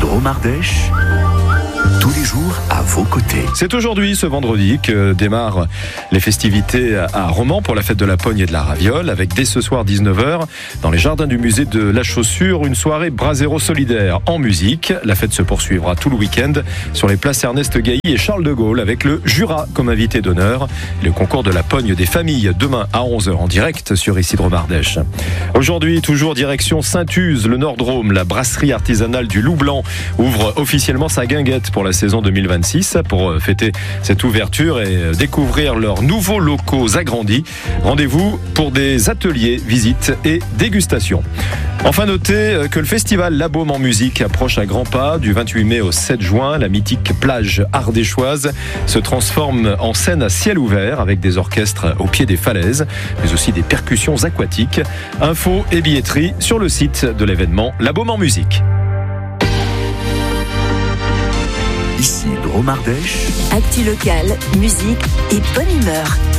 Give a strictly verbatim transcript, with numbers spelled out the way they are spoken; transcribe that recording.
Drôme Ardèche, tous les jours à vos côtés. C'est aujourd'hui, ce vendredi, que démarrent les festivités à Romans pour la fête de la Pogne et de la Raviole, avec dès ce soir dix-neuf heures, dans les jardins du musée de la Chaussure, une soirée brasero solidaire en musique. La fête se poursuivra tout le week-end sur les places Ernest Gailly et Charles de Gaulle, avec le Jura comme invité d'honneur. Le concours de la Pogne des familles, demain à onze heures en direct sur ici Drôme Ardèche. Aujourd'hui, toujours direction Saint-Use, le Nord-Drôme. La brasserie artisanale du Loup Blanc ouvre officiellement sa guinguette pour la saison deux mille vingt-six. Pour fêter cette ouverture et découvrir leurs nouveaux locaux agrandis, rendez-vous pour des ateliers, visites et dégustations. Enfin, notez que le festival La Baume en musique approche à grands pas. Du vingt-huit mai au sept juin, la mythique plage ardéchoise se transforme en scène à ciel ouvert avec des orchestres au pied des falaises, mais aussi des percussions aquatiques. Infos et billetterie sur le site de l'événement La Baume en musique. Ici Drôme Ardèche. Actu locale, musique et bonne humeur.